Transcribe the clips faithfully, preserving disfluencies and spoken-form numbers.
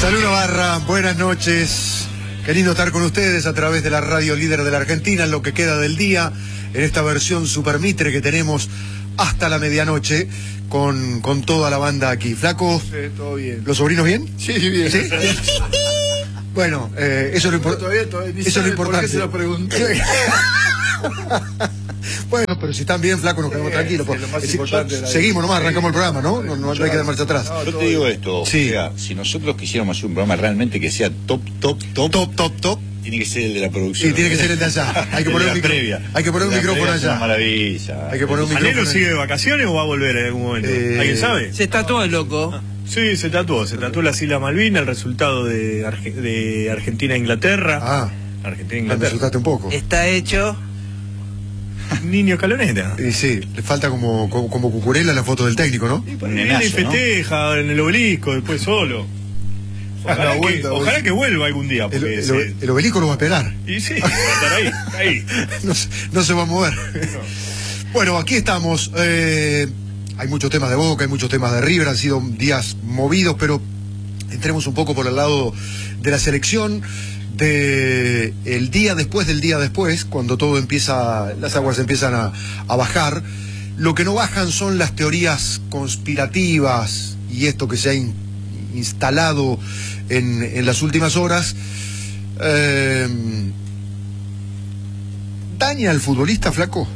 Salud Navarra, buenas noches. Qué lindo estar con ustedes a través de la radio líder de la Argentina en lo que queda del día, en esta versión super mitre que tenemos hasta la medianoche, con, con toda la banda aquí. Flaco, sí, todo bien. ¿Los sobrinos bien? Sí, bien. ¿Sí? Bueno, eh, eso es lo, impor todavía, todavía, eso es lo importante. ¿Por qué se lo pregunté? Bueno, pero si están bien, Flaco, nos quedamos sí, tranquilos. Sí, lo más importante seguimos nomás, arrancamos el programa, ¿no? No, no hay que dar marcha atrás. No, yo te digo esto, sí. O sea, si nosotros quisiéramos hacer un programa realmente que sea top, top, top, top, top, top, tiene que ser el de la producción. Y tiene que ser el de allá. Hay que poner un, micro... hay que poner un micrófono allá. Una maravilla. Hay que poner un micrófono. ¿Anhelo sigue de vacaciones o va a volver en algún momento? Eh... ¿Alguien sabe? Se tatuó el loco. Ah, sí, se tatuó. Se tatuó las Islas Malvinas, el resultado de, Arge... de Argentina-Inglaterra. Ah. Argentina-Inglaterra. Me asustaste un poco. Está hecho... Niño escaloneta. Y sí, le falta como, como, como Cucurella la foto del técnico, ¿no? Y, y festeja, ¿no? En el obelisco, después solo. Ojalá, que, vuelta, ojalá que vuelva algún día. El, el, se... el obelisco lo va a esperar. Y sí, va a estar ahí, ahí. no, no se va a mover. No. Bueno, aquí estamos. Eh, hay muchos temas de Boca, hay muchos temas de River, han sido días movidos, pero entremos un poco por el lado de la selección. De el día después del día después, cuando todo empieza, las aguas empiezan a, a bajar, lo que no bajan son las teorías conspirativas y esto que se ha in, instalado en, en las últimas horas. Eh, ¿Daña al futbolista, Flaco?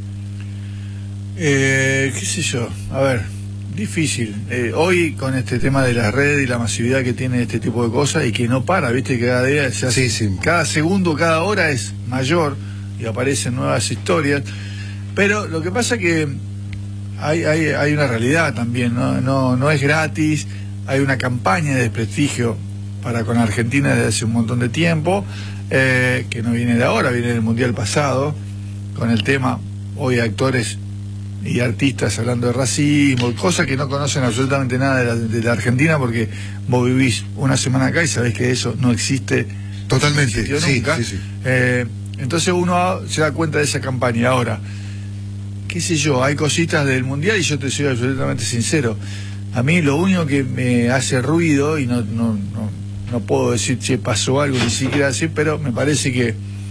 Eh, qué sé yo, a ver, difícil. Eh, hoy con este tema de las redes y la masividad que tiene este tipo de cosas y que no para, viste, que cada día se hace, sí, sí. cada segundo, cada hora es mayor y aparecen nuevas historias. Pero lo que pasa es que hay, hay, hay una realidad también, ¿no? No, no es gratis, hay una campaña de desprestigio para con Argentina desde hace un montón de tiempo, eh, que no viene de ahora, viene del Mundial pasado, con el tema, hoy actores y artistas hablando de racismo, cosas que no conocen absolutamente nada de la, de la Argentina, porque vos vivís una semana acá y sabés que eso no existe totalmente, no sí, nunca. Sí, sí. Eh, entonces uno se da cuenta de esa campaña. Ahora, qué sé yo, hay cositas del Mundial y yo te soy absolutamente sincero, a mí lo único que me hace ruido, y no, no, no, no puedo decir che pasó algo, ni siquiera así, pero me parece que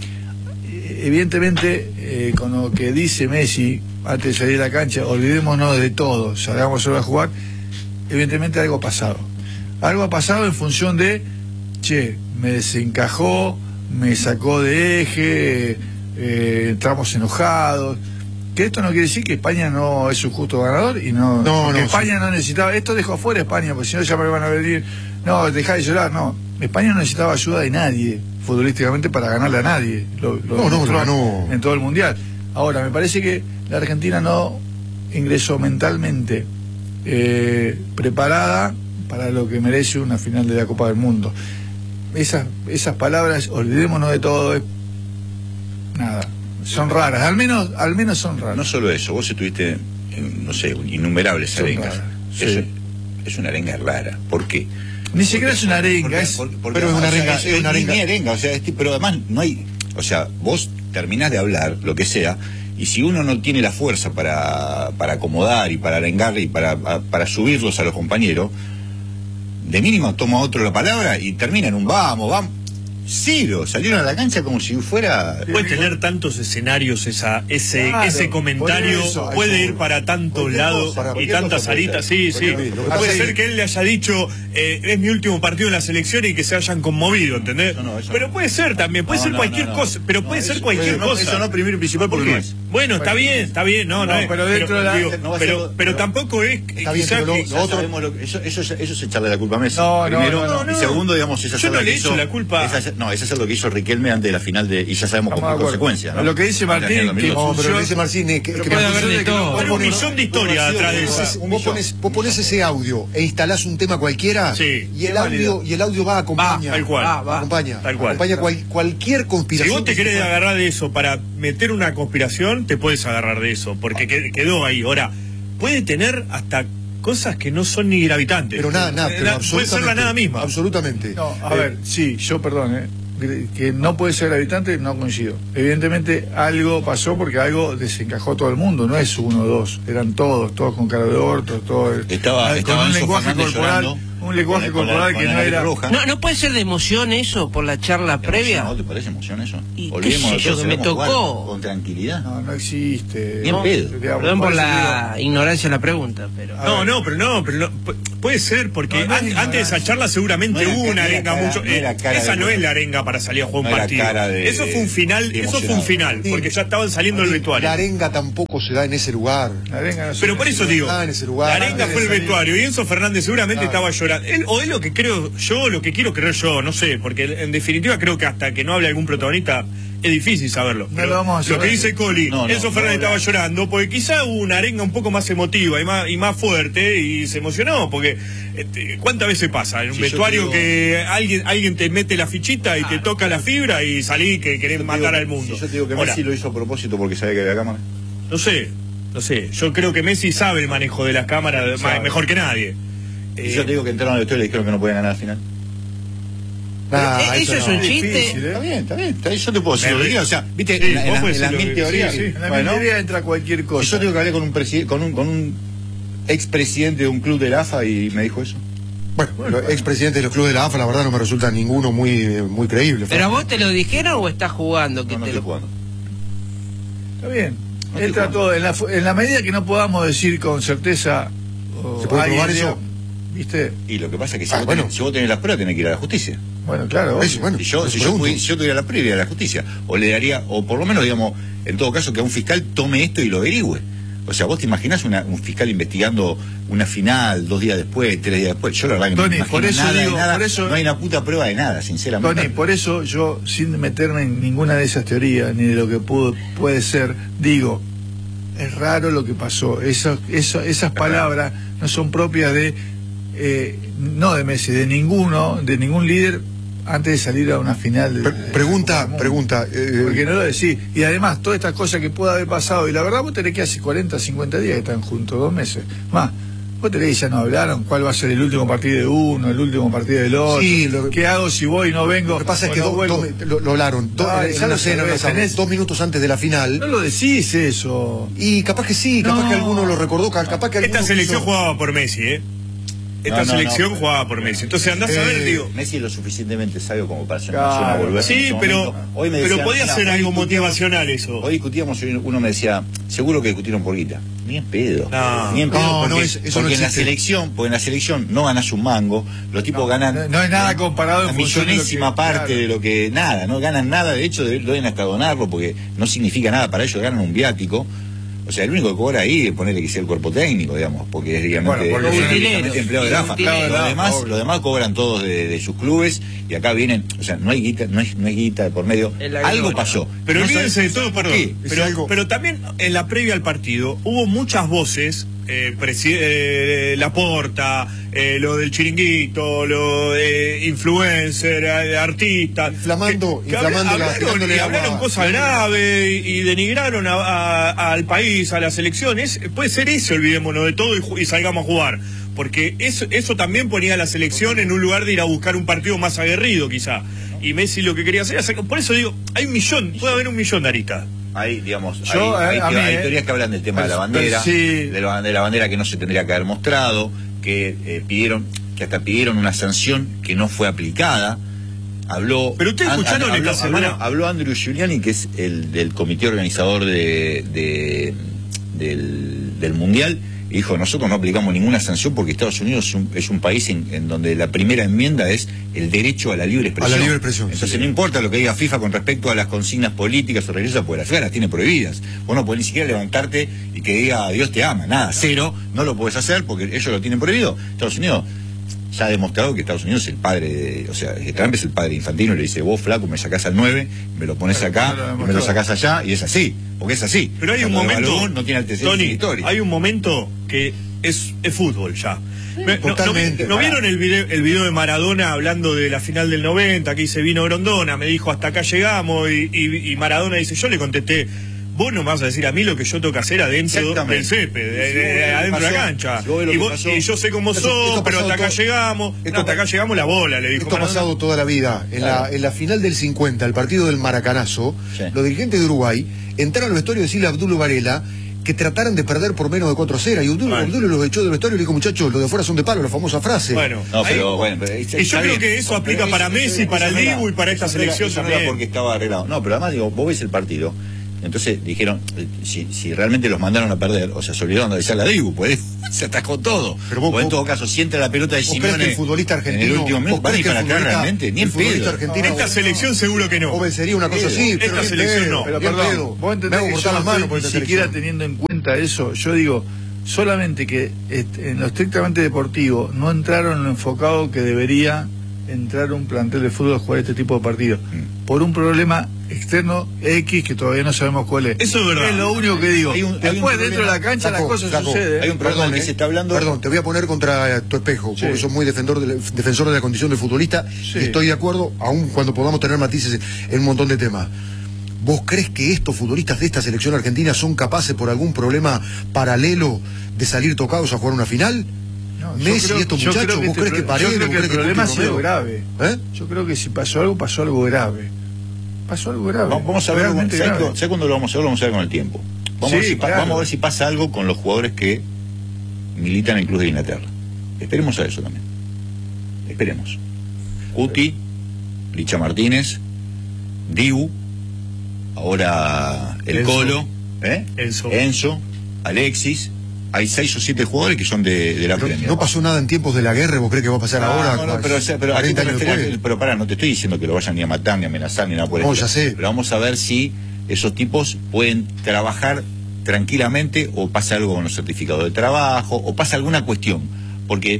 evidentemente eh, con lo que dice Messi antes de salir a la cancha, olvidémonos de todo, salgamos solo a jugar, evidentemente algo ha pasado. Algo ha pasado en función de, che, me desencajó, me sacó de eje, eh, entramos enojados. Que esto no quiere decir que España no es un justo ganador y no, no, no España sí. no necesitaba, esto dejó afuera España, porque si no ya me van a venir, no, dejá de llorar, no. España no necesitaba ayuda de nadie, futbolísticamente, para ganarle a nadie. Lo, lo no, no, no. En todo el Mundial. Ahora, me parece que la Argentina no ingresó mentalmente eh, preparada para lo que merece una final de la Copa del Mundo. Esas, esas palabras, olvidémonos de todo, es, nada, son raras, al menos, al menos son raras. No solo eso, vos estuviste, en, no sé, innumerables son arengas. Raras, eso, sí. Es una arenga rara. ¿Por qué? Ni siquiera es una arenga, porque, es... porque, porque, pero es una arenga, o sea, es una arenga. Ni arenga, o sea, es, pero además no hay, o sea, vos terminás de hablar, lo que sea, y si uno no tiene la fuerza para, para acomodar y para arengar y para, para subirlos a los compañeros, de mínimo toma otro la palabra y termina en un vamos, vamos. Cero, salieron a la cancha como si fuera... Puede tener tantos escenarios esa, ese, claro, ese comentario, eso, puede eso, ir para tantos lados para y tantas aristas, sí, sí. Puede ser que él le haya dicho, eh, es mi último partido en la selección y que se hayan conmovido, ¿entendés? No, no, pero no. puede ser también, puede No, ser no, cualquier no, no. cosa, pero no, puede eso, ser cualquier no, cosa. Eso no primero y principal porque no es. Bueno, está bien, está bien, no, no, no es. pero dentro pero, de la... digo, no va a pero, ser, pero no. tampoco es... Está bien, pero lo, que, lo otro... Lo, eso, eso, eso es echarle la culpa a Messi. No, no, primero, no, no, y no. segundo, digamos, es hacer Yo no lo le que echo hizo, la culpa. Es hacer, no, es hacer lo que hizo Riquelme antes de la final de... Y ya sabemos con qué consecuencias, ¿no? Lo que dice Martín, que No, pero lo que dice Martín es que... Pero que puede me haber de todo. Hay un millón de historias atrás de eso. Vos pones, vos pones ese audio e instalás un tema cualquiera, Sí, y el audio y el audio va a acompañar. Va, tal cual. Va, va. Acompaña. Tal cual. Acompaña cual, cualquier conspiración. Si vos te que se querés pueda- agarrar de eso para meter una conspiración, te puedes agarrar de eso, porque que- quedó ahí. Ahora, puede tener hasta cosas que no son ni gravitantes. Pero nada, nada, Eh, pero la- puede ser la absolutamente, nada misma. Absolutamente. No, a Eh, ver, sí, yo perdón, eh, que no puede ser habitante, no coincido. Evidentemente algo pasó porque algo desencajó todo el mundo, no es uno o dos, eran todos, todos con cara de orto, todos Estaba- con estaba un Enzo lenguaje Fernández corporal, llorando. un lenguaje con la- corporal con que la no nariz era... roja. No, no puede ser de emoción eso por la charla previa. ¿No te parece emoción eso? Y qué Olvidémonos sé yo, todos, que me debemos jugar tocó. con tranquilidad. No, no existe. Bien No, pedo. digamos, Perdón por eso la digo, ignorancia de la pregunta, pero... No, no, pero no, pero no, pu- puede ser porque No, no es an- antes de esa ignorancia. charla seguramente No era hubo una cara- arenga no era mucho. cara- no era eh, cara esa de- no es la arenga para salir a jugar No un era partido. cara de- eso fue un final, de eso fue un emocionado. final, Sí. porque ya estaban saliendo del vestuario. La arenga tampoco se da en ese lugar. la arenga no se- Pero por eso digo, Ah, en ese lugar. la arenga Antes fue de el salir. vestuario y Enzo Fernández seguramente Claro. estaba llorando. Él, o es lo que creo yo, lo que quiero creer yo, no sé, porque en definitiva creo que hasta que no hable algún protagonista es difícil saberlo. No Pero lo vamos a lo saber. que dice Coli, No, no, Enzo no Fernández habla. estaba llorando porque quizá hubo una arenga un poco más emotiva y más, y más fuerte y se emocionó, porque este, ¿cuántas veces pasa en un Si yo vestuario te digo- que alguien alguien te mete la fichita y te toca la fibra y salí que querés Yo te matar digo- al mundo? si yo te digo que Ahora, Messi lo hizo a propósito porque sabía que había cámara. no sé, no sé. Yo creo que Messi sabe el manejo de las cámaras ma- Sabe. mejor que nadie. Y Eh, yo te digo que entraron al vestuario y le dijeron que no podían ganar al final. Ah, Pero, ¿e- eso es un no. chiste? Difícil, ¿eh? Está bien, está bien, está bien. Yo te puedo decir Me lo que río. quiera. O sea, viste, Sí, en, la- en vos las- podés en las decir mil lo que- teorías. sí, sí. En la Bueno, minería entra cualquier y cosa. yo tengo que hablar con un, presi- con un, con un expresidente de un club de la A F A y me dijo eso. Bueno, los expresidentes de los clubes de la A F A, la verdad no me resulta ninguno muy, muy creíble. ¿Pero a vos te lo dijeron o estás jugando? Que No, no te estoy lo... jugando. Está bien. No Entra estoy todo. En la, fu- en la medida que no podamos decir con certeza. o ¿Se puede alguien probar diga, eso? ¿Viste? Y lo que pasa es que si, Ah, vos, bueno. tenés, si vos tenés las pruebas, tenés que ir a la justicia. Bueno, claro. Eso, obvio. bueno. Si yo, por si eso yo, pregunto. fui- si yo tuviera la previa, iría a la justicia. O le daría, o por lo menos, digamos, en todo caso, que a un fiscal tome esto y lo averigüe. O sea, vos te imaginás una- un fiscal investigando una final, dos días después, tres días después. Yo la verdad que Tony, no me imagino por eso nada, de digo, nada. por eso- No hay una puta prueba de nada, sinceramente. Tony, por eso yo, sin meterme en ninguna de esas teorías, ni de lo que pudo, puede ser, digo, es raro lo que pasó. Eso, eso, esas palabras no son propias de, eh, no de Messi, de ninguno, de ningún líder antes de salir a una final. De, Pre- de- pregunta, de- pregunta. eh, Porque no lo decís. Y además, todas estas cosas que pueda haber pasado, y la verdad vos tenés que hace cuarenta, cincuenta días que están juntos, dos meses. Más, vos tenés que ya no hablaron cuál va a ser el último partido de uno, el último partido del otro. Sí, lo que- ¿Qué hago si voy y no vengo? Lo que pasa es o que no do- vuelvo? do- lo, lo hablaron. Do- Ay, en ya la lo cena, sabés, lo hablaron, tenés- dos minutos antes de la final. No lo decís eso. Y capaz que sí, capaz No. que alguno lo recordó, ca- capaz que alguno Esta selección quiso- jugaba por Messi, ¿eh? Esta No, no, selección no. jugaba por Messi. Entonces andás a ver, Eh, digo. Messi es lo suficientemente sabio como para ser Claro. una persona volver. Sí, pero, Hoy me pero decían, podía mira, ser hoy algo discutíamos- motivacional eso. Hoy discutíamos, y uno me decía, seguro que discutieron por guita. Ni en pedo. No. Ni en pedo, No, porque, no, es- eso porque no en la existe. selección, porque en la selección no ganas un mango, los tipos ganan no- no hay nada comparado en la función de lo millonésima que- parte claro. de lo que nada, no ganan nada, de hecho de- deben hasta donarlo porque no significa nada para ellos, ganan un viático. O sea, el único que cobra ahí es ponerle que sea el cuerpo técnico, digamos, porque es digamos, Bueno, porque es son directamente empleado de la A F A. utileros. Los demás, Obvio. los demás cobran todos de, de sus clubes y acá vienen, o sea, no hay guita, no hay, no hay guita de por medio. Es la Algo gloria. pasó. Pero No olvídense de sabes- todo, perdón. ¿Qué? Es Pero, algo- pero también en la previa al partido hubo muchas voces, eh, presi- eh, Laporta, eh, lo del chiringuito, lo de influencer, eh, artistas. Inflamando- que, que inflamando habla- la- hablaron, tirándole y agua. hablaron cosas graves y, y denigraron a- a- al país, a las elecciones. Puede ser eso, olvidémonos de todo y, ju- y salgamos a jugar. Porque eso, eso también ponía a la selección en un lugar de ir a buscar un partido más aguerrido, quizá. Y Messi lo que quería hacer era sacar- por eso digo, hay un millón, puede haber un millón de aristas. Hay, digamos, Yo, hay, eh, hay a mí, hay eh, teorías que hablan del tema de la pero- bandera, pero sí. de, la, de la bandera que no se tendría que haber mostrado, que eh, pidieron, que hasta pidieron una sanción que no fue aplicada. Habló. Pero ustedes An- escucharon habló, esta semana- habló, habló Andrew Giuliani, que es el del comité organizador de, de- del, del mundial. Y dijo, nosotros no aplicamos ninguna sanción porque Estados Unidos es un, es un país en, en donde la primera enmienda es el derecho a la libre expresión. A la libre expresión, Entonces sí. no importa lo que diga FIFA con respecto a las consignas políticas o religiosas, porque la FIFA las tiene prohibidas. Vos no podés ni siquiera levantarte y que diga Dios te ama, nada, cero, no lo podés hacer porque ellos lo tienen prohibido. Estados Unidos ya ha demostrado que Estados Unidos es el padre de, o sea, que Trump es el padre de Infantino y le dice, vos flaco me sacás al nueve, me lo pones Claro, acá, claro, lo y me lo demostró. sacás allá, y es así, porque es así. Pero hay un Cuando de momento, Balón no tiene antecedentes Tony, en historia. hay un momento que es, es fútbol ya. Me- no- totalmente. ¿No, no vieron el video, el video de Maradona hablando de la final del noventa? Que dice, vino Grondona, me dijo, hasta acá llegamos, y, y- y Maradona dice, yo le contesté, vos no me vas a decir a mí lo que yo tengo que hacer adentro Exactamente. del césped, de- Si de- vos ves lo que adentro de la pasó, cancha. si vos ves lo y, que vos- pasó. y yo sé cómo Esto- sos, esto ha pero hasta pasado acá todo- llegamos. esto No, hasta pa- acá llegamos la bola, le dijo Esto ha Maradona. pasado toda la vida. En, Claro. la, en la final del cincuenta, el partido del Maracanazo, Sí. los dirigentes de Uruguay entraron al vestuario de decirle a Abdul Varela que trataran de perder por menos de cuatro a cero. Y Obdulio, Bueno. Obdulio los echó del vestuario y le dijo, muchachos, los de afuera son de palo, la famosa frase. Bueno, No, ahí- pero bueno, pero, y está yo creo bien. que eso Pero aplica eso- para eso- Messi, eso para el no era- Dibu y para esta eso no era- selección eso no era también. porque estaba arreglado. No, pero además digo, vos ves el partido. Entonces dijeron, eh, si, si realmente los mandaron a perder, o sea, se olvidaron de avisar a Dibu, pues se atajó todo. Pero vos- o en vos- todo caso, si entra la pelota de ¿Vos crees Simeone que el futbolista en el argentino, último vos minuto, van a crees ir que el para acá futbolista- realmente? Ni el en futbolista pedo. argentino- Esta selección seguro que no. O vencería una cosa Pedo. así, Esta pero ni selección pedo, no. Pero ni en perdón, pedo. vos Me entendés hago que cortar yo las no manos por estoy esta ni siquiera selección. teniendo en cuenta eso. Yo digo, solamente que este, en lo estrictamente deportivo no entraron en lo enfocado que debería entrar un plantel de fútbol a jugar este tipo de partidos. Mm. Por un problema externo X que todavía no sabemos cuál es. Eso es verdad. Es lo único que digo. Hay un- hay un Después, dentro de la problema. cancha, las Flaco, cosas flaco, suceden. Hay un problema Perdón, que eh. se está hablando. Perdón, te voy a poner contra tu espejo, porque Sí. sos muy defensor de, defensor de la condición del futbolista Sí. y estoy de acuerdo, aun cuando podamos tener matices en un montón de temas. ¿Vos crees que estos futbolistas de esta selección argentina son capaces por algún problema paralelo de salir tocados a jugar una final? No, yo Messi creo- y estos yo creo muchachos, que ¿vos este crees que pro- Paredes? Yo creo ¿Vos que el crees que problema ha Cuti sido Romero? grave. ¿Eh? Yo creo que si pasó algo, pasó algo grave. Pasó algo grave. Vamos, vamos a ver, realmente ¿sabes, grave. cu- ¿sabes cuándo lo vamos a ver? Lo vamos a ver con el tiempo. Vamos, a ver Sí, si pa- claro. vamos a ver si pasa algo con los jugadores que militan en el Club de Inglaterra. Esperemos a eso también. Esperemos. Cuti, Licha Martínez, Dibu, ahora el Enzo. Colo, ¿eh? Enzo. Enzo, Alexis. Hay seis o siete jugadores que son de, de la Pero Premier. no pasó nada en tiempos de la guerra, ¿vos crees que va a pasar Ah, ahora? no, no, pero, o sea, pero, ¿a qué cuarenta te años referís? después? Pero pará, no te estoy diciendo que lo vayan ni a matar, ni a amenazar, ni nada por No, eso. ya sé. Pero vamos a ver si esos tipos pueden trabajar tranquilamente o pasa algo con los certificados de trabajo o pasa alguna cuestión. Porque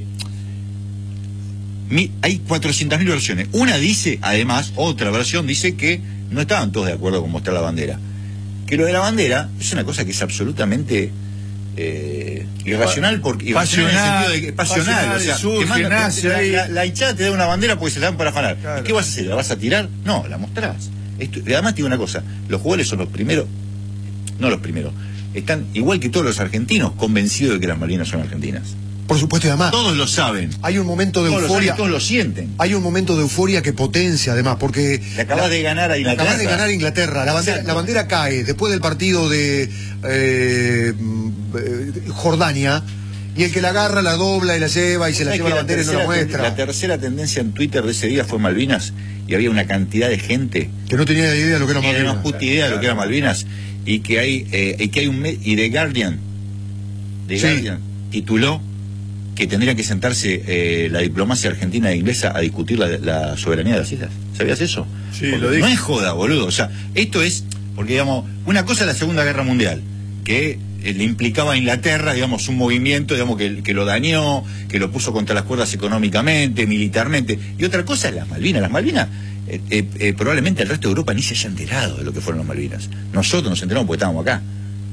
mi- hay cuatrocientas mil versiones. Una dice, además, otra versión dice que no estaban todos de acuerdo con mostrar la bandera. Que lo de la bandera es una cosa que es absolutamente eh, irracional, porque irracional en el Pasional, sentido de que pasional, pasional, o sea, surge, te manda- nace la, ahí. la- la hinchada te da una bandera porque se la dan para afanar. Claro. ¿Y qué vas a hacer? ¿La vas a tirar? No, la mostrás. Esto, y además te digo una cosa, los jugadores son los primeros, no los primeros, están igual que todos los argentinos convencidos de que las Malvinas son argentinas. Por supuesto, y además, Todos lo saben. hay un momento de Todos lo saben, euforia. todos lo sienten. Hay un momento de euforia que potencia, además, porque. Le acabas de ganar a Inglaterra. Acabas de ganar a Inglaterra. La bandera, Exacto. la bandera cae después del partido de eh, mm, eh, Jordania. Y el que la agarra, la dobla y la lleva y se la ¿Sabés lleva que la bandera y no la tercera ten- muestra. La tercera tendencia en Twitter de ese día fue Malvinas y había una cantidad de gente Que no tenía idea de lo que era que no tenía Malvinas. puta idea de lo que era Malvinas y que hay eh, y que hay un me- y The Guardian The Sí. Guardian tituló que tendría que sentarse eh, la diplomacia argentina e inglesa a discutir la, la soberanía de las islas. ¿Sabías eso? Sí, Porque lo dije. no es joda, boludo. O sea, esto es porque digamos una cosa es la Segunda Guerra Mundial que eh, le implicaba a Inglaterra, digamos, un movimiento, digamos, que, que lo dañó, que lo puso contra las cuerdas económicamente, militarmente. Y otra cosa es las Malvinas. Las Malvinas, eh, eh, eh, probablemente el resto de Europa ni se haya enterado de lo que fueron las Malvinas. Nosotros nos enteramos porque estábamos acá.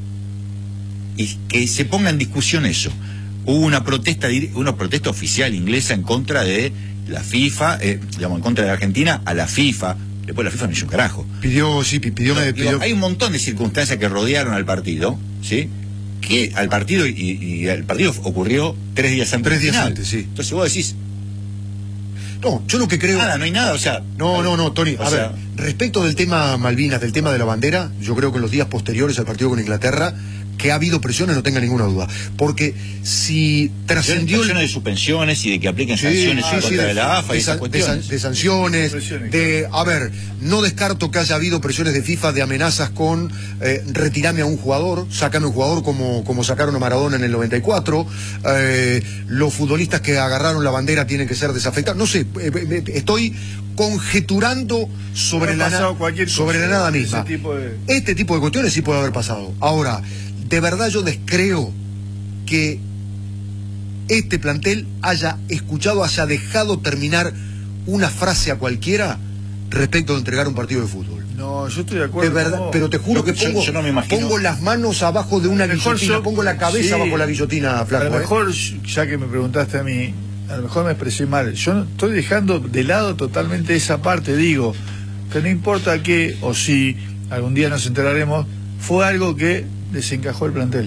Y que se ponga en discusión eso. Hubo una protesta, dir- una protesta oficial inglesa en contra de la FIFA, eh, digamos, en contra de la Argentina a la FIFA. Después la FIFA no hizo un carajo. Pidió, sí, pidió, me Digo, pidió. hay un montón de circunstancias que rodearon al partido, ¿sí? Que al partido, y, y el partido ocurrió tres días antes. Tres del días final. antes, sí. Entonces vos decís, No, yo lo que creo. nada, no hay nada, o sea. No, no, no, Tony. o A sea, ver, respecto del tema Malvinas, del tema de la bandera, yo creo que en los días posteriores al partido con Inglaterra, que ha habido presiones, no tenga ninguna duda. Porque si trascendió. el- presiones de suspensiones y de que apliquen Sí, sanciones sí, en sí, contra de, la AFA y de esas san- de san- cuestiones. de sanciones, Presiones, de, a ver, no descarto que haya habido presiones de FIFA de amenazas con eh, retirame a un jugador, sácame un jugador como, como sacaron a Maradona en el noventa y cuatro, eh, los futbolistas que agarraron la bandera tienen que ser desafectados, no sé, eh, eh, estoy conjeturando sobre Puede la, pasar na- cualquier cosa, sobre la nada ese misma. tipo de- Este tipo de cuestiones sí puede haber pasado. Ahora, de verdad yo descreo que este plantel haya escuchado, haya dejado terminar una frase a cualquiera respecto de entregar un partido de fútbol. No, yo estoy de De acuerdo. verdad, con vos. pero te juro Lo que que yo- pongo, yo no me imagino- pongo las manos abajo de una A lo mejor guillotina, yo- pongo la cabeza sí. bajo la guillotina, A flaco. lo ¿eh? mejor, ya que me preguntaste a mí, a lo mejor me expresé mal. Yo no- estoy dejando de lado totalmente esa parte. Digo que no importa qué o si algún día nos enteraremos, fue algo que desencajó el plantel.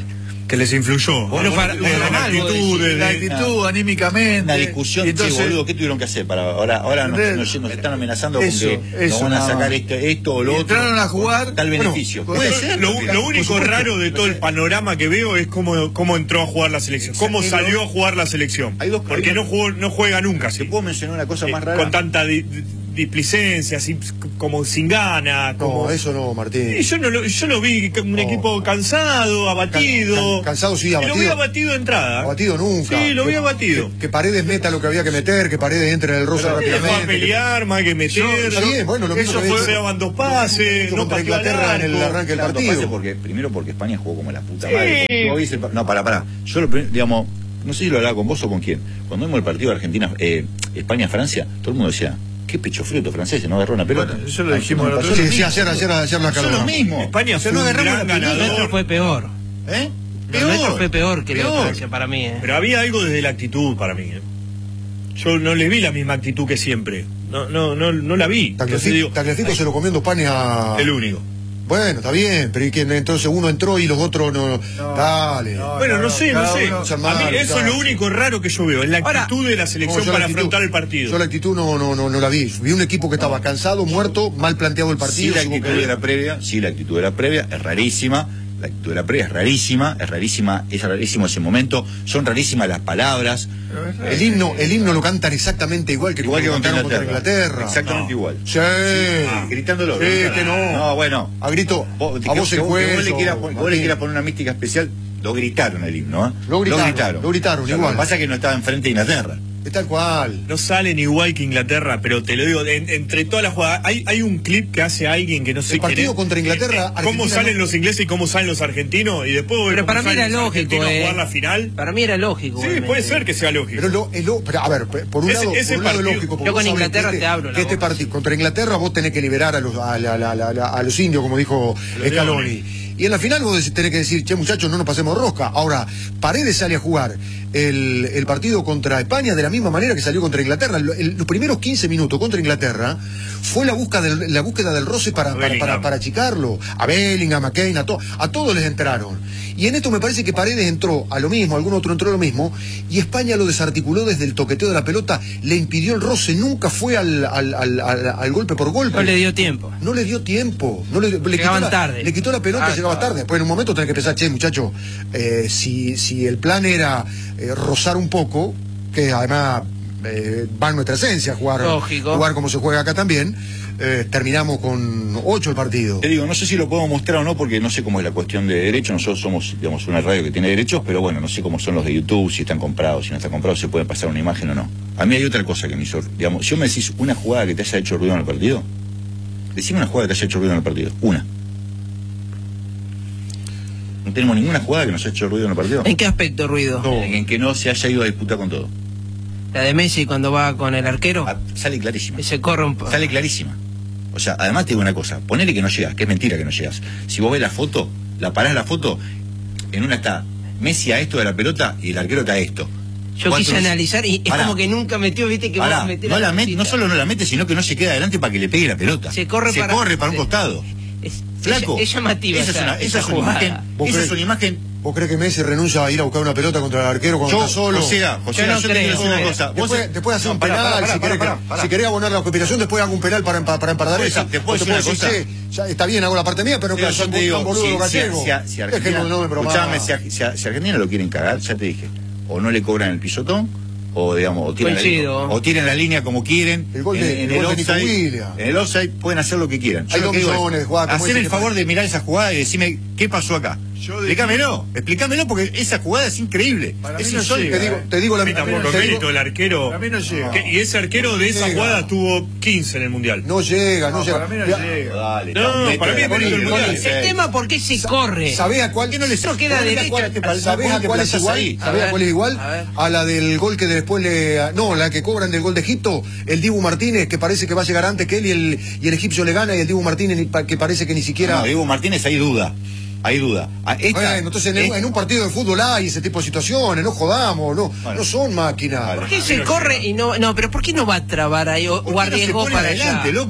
Que les influyó. Bueno, para, vos- desde vos- la vos- actitud, desde- La actitud, anímicamente. Una discusión, y entonces, che, boludo, ¿qué tuvieron que hacer? Para, ahora ahora nos, nos- nos están amenazando Eso, con que eso, nos van a nada sacar más. esto, esto o lo Y otro. entraron a jugar, Tal bueno, beneficio. con- Puede con- ser. Lo, porque- lo único supuesto. raro de todo el panorama que veo es cómo, cómo entró a jugar la selección, cómo Exacto. salió a jugar la selección. Hay dos Porque no, problemas. jugó, no juega nunca. Te ¿sí? puedo mencionar una cosa Eh, más rara. con tanta di- di- displicencia, así, como sin gana. Como... No, eso no, Martín. Y yo no lo, yo lo vi un No. equipo cansado, abatido. Can- can- cansado, sí, Y lo vi abatido. abatido de entrada. Abatido nunca. Sí, lo vi Que- abatido. Que, que Paredes meta lo que había que meter, que Paredes entre en el roce Pero, eh, rápidamente. fue a pelear, más que meter. Está bien, bueno, lo mismo Eso que fue, hizo- se daban dos pases, hizo no contra pateó al Inglaterra en el arco. arranque del Claro, partido. pasa porque, primero porque España jugó como la puta Sí. madre. Vos viste el pa- no, para, para. Yo lo prim- digamos, no sé si lo hablaba con vos o con quién. Cuando vimos el partido de Argentina, eh, España-Francia, todo el mundo decía, qué pecho frío estos franceses, no agarró una pelota. Bueno, eso lo Ah, dijimos no, el otro pasó Sí, lo sí, mismo. ayer, ayer, ayer la Pasó lo aclaramos. mismo. España O sea, fue no un agarramos gran la pelota. ganador. Nuestro fue peor. ¿Eh? Lo nuestro fue peor que la de Peor. Francia para mí. ¿eh? Pero había algo desde la actitud para mí. ¿eh? Yo no le vi la misma actitud que siempre. No, no, no, no la vi. Entonces Tagliafico, digo, Tagliafico se lo comió en España. el único. Bueno, está bien, pero ¿y quién? Entonces uno entró y los otros no. Dale. no, Bueno, no sé, no cada sé. uno- A mí Hermano, eso es claro. lo único raro que yo veo, es la Ahora- actitud de la No, selección yo la para actitud- afrontar el partido. Yo la actitud no, no, no, no la vi. Vi un equipo que estaba cansado, muerto, mal planteado el Sí, partido. la si vos actitud querés. era previa, sí, la actitud era previa, es rarísima. La actitud era previa es rarísima, es rarísima, es rarísimo ese momento, son rarísimas las palabras. El himno, el himno lo cantan exactamente igual que Igual que como contra cantaron contra Inglaterra. Inglaterra. Exactamente No. igual. Sí. Ah, gritándolo. Sí, que no. No, bueno. A grito, Vos, a que- vos que el vos- que juez. vos le quieras, pon- vos le Martín. quieras poner una mística especial, lo gritaron el himno, ¿eh? Lo gritaron, lo gritaron, O sea, igual. Lo que pasa es que no estaba enfrente de Inglaterra. Es tal cual. No salen igual que Inglaterra, pero te lo digo, en- entre todas las jugadas, hay, hay un clip que hace alguien que no sé El partido quién es. contra Inglaterra, Eh, eh, cómo Argentina salen no- los ingleses y cómo salen los argentinos, y después ver Pero cómo para mí salen era los lógico. argentinos a eh. jugar la final. Para mí era lógico. Sí, igualmente. puede ser que sea lógico. Pero, lo, es lo- pero, a ver, por un Ese- lado, ese por un lado es partido- lógico. porque Yo vos con sabés Inglaterra que este- te abro la que este boca. partido contra Inglaterra vos tenés que liberar a los, a, la- la- la- la- a los indios, como dijo Los Scaloni. leones. Y en la final vos decís- tenés que decir, che muchachos, no nos pasemos rosca. Ahora, Paredes sale a jugar el, el partido contra España de la misma manera que salió contra Inglaterra. Lo- el- los primeros quince minutos contra Inglaterra fue la búsqueda del, la búsqueda del roce para, para, para, Bellingham. para achicarlo. A Bellingham, a Kane, a, to- a todos les entraron. Y en esto me parece que Paredes entró a lo mismo, algún otro entró a lo mismo, y España lo desarticuló desde el toqueteo de la pelota, le impidió el roce, nunca fue al, al, al, al- al golpe por golpe. No le dio tiempo. No le dio tiempo. No le, le quitó Llegaban la, tarde. Le quitó la pelota Ah, y llegaba claro. tarde. Después en un momento tenés que pensar, che, muchacho, eh, si, si el plan era eh, rozar un poco, que además eh, va en nuestra esencia jugar, Lógico. jugar como se juega acá también, eh, terminamos con ocho el partido. Te digo, no sé si lo podemos mostrar o no, porque no sé cómo es la cuestión de derechos. Nosotros somos, digamos, una radio que tiene derechos, pero bueno, no sé cómo son los de YouTube, si están comprados, si no están comprados, si pueden pasar una imagen o no. A mí hay otra cosa que me hizo, digamos, si vos me decís una jugada que te haya hecho ruido en el partido, decime una jugada que te haya hecho ruido en el partido. Una. No tenemos ninguna jugada que nos haya hecho ruido en el partido. ¿En qué aspecto ruido? No. En, en que no se haya ido a disputar con todo. La de Messi cuando va con el arquero. Ah, sale clarísima. Y se corre un poco. Sale clarísima. O sea, además te digo una cosa, ponele que no llegas, que es mentira que no llegas. Si vos ves la foto, la parás la foto, en una está Messi a esto de la pelota y el arquero está a esto. Yo Cuatro- quise analizar y es Pará. como que nunca metió, viste que Pará, vos metés no, la met- pelotita. no solo no la mete, sino que no se queda adelante para que le pegue la pelota. Se corre para- corre para un sí. costado. Es, Flaco. Es, es llamativa Esa es esa, una, esa esa es una jugada. imagen. ¿Vos Esa crees? es una imagen. ¿Vos crees que Messi renuncia a ir a buscar una pelota contra el arquero cuando Yo, está solo? José, José, Yo no yo te quiero creo. decir una cosa. Vos Después, después hacer no, un pará, penal, pará, si, pará, querés, pará, pará. si querés abonar la conspiración, después hago un penal para, para, para empatar Te esa. puedo- te puedo O decir una decir, cosa. che, ya está bien, hago la parte mía, pero no Pero quiero yo ser te un digo, boludo si, si, gallego. si, si Argentina, Déjenlo, no me bromás. escuchame, si, a- si, a- si Argentina lo quieren cagar, ya te dije, o no le cobran el pisotón, o digamos, o tiran, la, Coincido. o tiran la línea como quieren, El gol de- en, en el el gol de Nico offside, Williams. en el offside pueden hacer lo que quieran. Yo Hay lo dos que digo es, millones de jugadas como hacer ese el que favor pasa. de mirar esa jugada y decirme qué pasó acá. Yo de- Explícamelo, explícamelo porque esa jugada es increíble. Para Es mí no insólita. llega, Te digo, eh. te digo la A mí tampoco, te digo- mérito del arquero. Para mí no llega. Que- y ese arquero de esa llega. jugada tuvo quince en el mundial. No llega, no, No, llega. para mí no Ya- llega. Dale, No, está un metro para mí de es la mérito del bola. mundial. El tema por qué se corre. ¿Sabés a cuál? ¿Por qué no le Eso queda ¿por qué derecho. cuál te parece? ¿Sabés a ¿Por qué cuál es plazas igual? ahí? A ¿Sabés a ver, cuál es igual? a ver. A la del gol que después le... No, la que cobran del gol de Egipto, el Dibu Martínez, que parece que va a llegar antes que él y el, y el egipcio le gana, y el Dibu Martínez ni- pa- que parece que ni siquiera... No, Diego Martínez, hay duda. Hay duda. Ah, esta- Bueno, entonces en, esta- en un partido de fútbol hay ese tipo de situaciones, no jodamos, no, Bueno. no son máquinas. Vale. ¿Por qué se corre y no, no, pero por qué no va a trabar ahí o, ¿Por o qué no se arriesgó pone para adelante, allá? loco?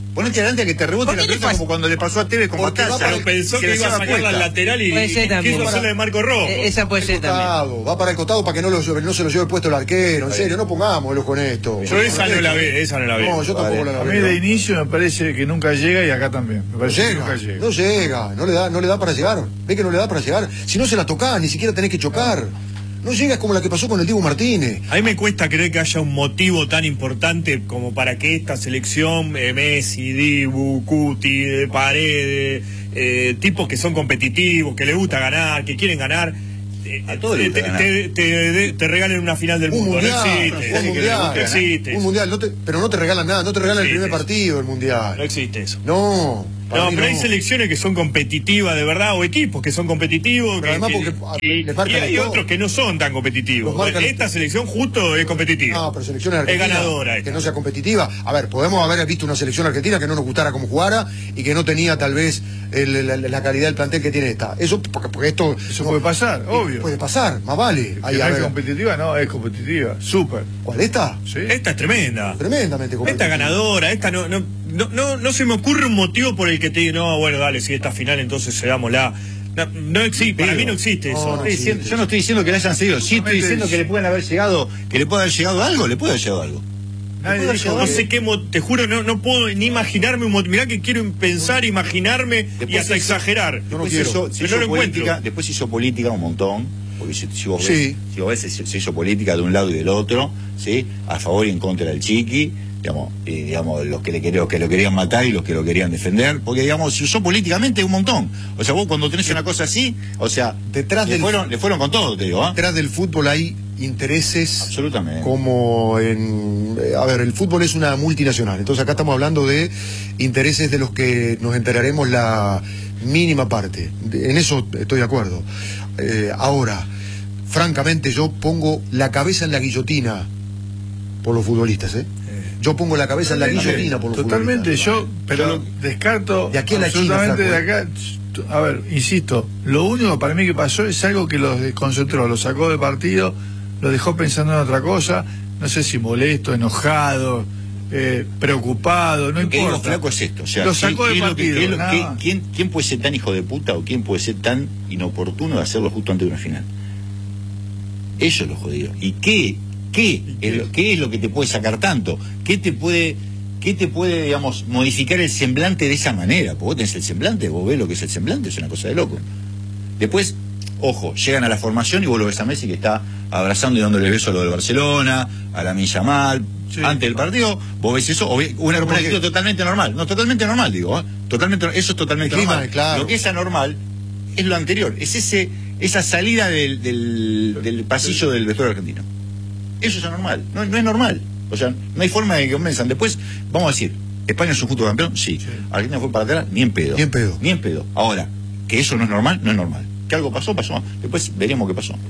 Ponete adelante a que te rebote ¿Por la qué le pelota pasa? como cuando le pasó a Tevez con Porque va Batalla. para- Pero pensó Se que la iba a lleva sacar la puesta. lateral y, Puede y ser también. quiso hacerle de Marco Rojo. Eh, Esa puede ser también. Costado, va para el costado para que no, lo, no se lo lleve puesto el arquero. En serio, no pongamos el ojo en esto. Yo esa no la veo, esa no la veo. No, yo tampoco Vale. la A mí veo. de inicio me parece que nunca llega y acá también. Me No parece que llega, nunca llega. no llega, no le da, no le da para llegar. Ve que no le da para llegar. Si no se la tocás, ni siquiera tenés que chocar. No llega, es como la que pasó con el Dibu Martínez. A mí me cuesta creer que haya un motivo tan importante como para que esta selección, eh, Messi, Dibu, Cuti, eh, Paredes, eh, tipos que son competitivos, que les gusta ganar, que quieren ganar, eh, A todos les te, gusta te, ganar. te- te- te regalen una final del Un mundo. mundial, no un existe. mundial, No existe. un eso. mundial, no te- pero no te regalan nada, no te regalan el Sí, primer sí. partido del mundial. No existe eso. No, para No, mí pero hay no. selecciones que son competitivas de verdad, o equipos que son competitivos, Pero que- además que- porque, y, les marcan y hay todo. otros que no son tan competitivos. Los marcan Esta todo. selección justo es competitiva. No, pero selecciones es argentinas ganadora que esta. no sea competitiva. A ver, podemos haber visto una selección argentina que no nos gustara como jugara y que no tenía tal vez el- la, la calidad del plantel que tiene esta. Eso porque, porque esto Eso no- puede pasar, obvio. Puede pasar, más vale. Que Ahí, no a es ver, competitiva, no, es competitiva. Súper. ¿cuál esta? ¿Sí? Esta es tremenda. Tremendamente competitiva. Esta ganadora, esta no, no, no, no, no se me ocurre un motivo por el que te diga, no, bueno, dale, si esta final entonces cedámosla. No, no existe, para mí no existe No, eso. no Estoy diciendo- yo no estoy diciendo que le hayan seguido, sí estoy Solamente diciendo es- que le pueden haber llegado, que le puede haber llegado algo, le puede haber llegado algo. Nadie Después dijo No que- sé qué, mo- te juro, no, no puedo ni imaginarme un motivo. Mirá que quiero pensar, imaginarme y Después hasta hizo- exagerar. no Después quiero. hizo, se Pero no hizo lo política, encuentro. después hizo política un montón, porque si, si vos Sí. ves, si vos ves, se, se hizo política de un lado y del otro, ¿sí? A favor y en contra del Chiqui, digamos, y, digamos los que le querían, que lo querían matar y los que lo querían defender, porque digamos, se usó políticamente un montón. O sea, vos cuando tenés una cosa así, o sea, Detrás le del- fueron, le fueron con todo, te digo, ¿ah? Detrás del fútbol hay intereses Absolutamente. como en... eh, A ver, el fútbol es una multinacional, entonces acá estamos hablando de intereses de los que nos enteraremos la mínima parte. De- En eso estoy de acuerdo. Eh, ahora, francamente yo pongo la cabeza en la guillotina por los futbolistas, ¿eh? Yo pongo la cabeza en la guillotina por los Totalmente, futbolistas. yo, pero Yo- descarto De aquí a la China, absolutamente flaco, de acá. A ver, insisto, lo único para mí que pasó es algo que los desconcentró, los sacó del partido, lo dejó pensando en otra cosa, no sé si molesto, enojado, eh, preocupado, no Lo que digo, importa. flaco, es esto. O sea, lo ¿qué- sacó qué del es lo que- partido. qué es lo- nada qué- más. quién, quién puede ser tan hijo de puta o quién puede ser tan inoportuno de hacerlo justo antes de una final? Eso es lo jodido. ¿Y qué? ¿Qué? Es lo, ¿Qué es lo que te puede sacar tanto? ¿Qué te puede, qué te puede, digamos, modificar el semblante de esa manera? Porque vos tenés el semblante, vos ves lo que es el semblante, es una cosa de loco. Después, ojo, llegan a la formación y vos lo ves a Messi que está abrazando y dándole beso a lo del Barcelona, a la Yamal. Sí. Antes del partido, vos ves eso, o ves una, una Porque- actitud totalmente normal. No, totalmente normal, digo, ¿eh? Totalmente, eso es totalmente El clima, normal. claro. Lo que es anormal es lo anterior, es ese esa salida del, del, del pasillo del vestuario argentino. Eso es anormal, no, no es normal. O sea, no hay forma de que convenzan. Después, vamos a decir, ¿España es un justo campeón? Sí. ¿Argentina fue para atrás? Ni en pedo. Ni en pedo. Ni en pedo. Ahora, que eso no es normal, no es normal. Que algo pasó, pasó. Después veremos qué pasó.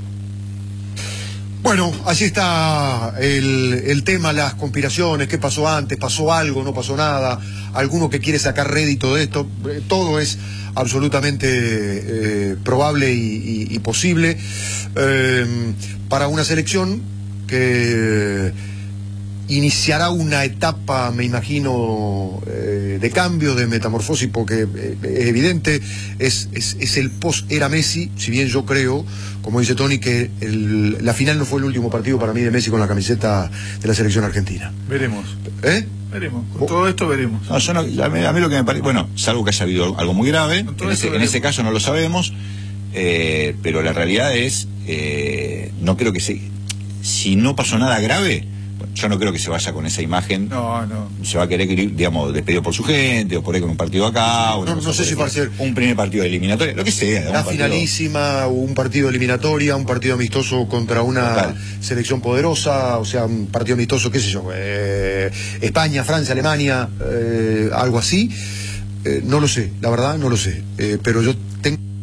Bueno, así está el, el tema, las conspiraciones, qué pasó antes, pasó algo, no pasó nada, alguno que quiere sacar rédito de esto, eh, todo es absolutamente eh, probable y, y- y posible eh, para una selección que iniciará una etapa, me imagino, eh, de cambio, de metamorfosis, porque eh, es evidente, es, es, es el post-era Messi, si bien yo creo, como dice Tony, que el- la final no fue el último partido para mí de Messi con la camiseta de la selección argentina. Veremos, ¿Eh? veremos. Con todo esto veremos. No, yo no- a, mí, a mí lo que me parece, bueno, salvo que haya habido algo muy grave, Con todo en esto ese, en veremos. ese caso no lo sabemos, eh, pero la realidad es, eh, no creo que se, si no pasó nada grave, bueno, yo no creo que se vaya con esa imagen. No, no. Se va a querer ir, digamos, despedido por su gente, o por ahí con un partido acá, o una No, cosa no sé por si el va a estilo. ser- un primer partido de eliminatoria, lo que sea. La un partido- finalísima, un partido eliminatoria, un partido amistoso contra una Total. selección poderosa, o sea, un partido amistoso, qué sé yo, eh, España, Francia, Alemania, eh, algo así. Eh, no lo sé, la verdad no lo sé, eh, pero yo tengo